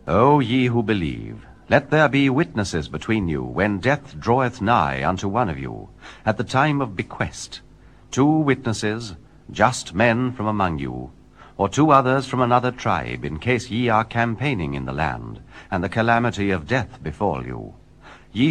O ye who believe, let there be witnesses between you, when death draweth nigh unto one of you, at the time of bequest, 2 witnesses, just men from among you, or 2 others from another tribe, in case ye are campaigning in the land, and the calamity of death befall you.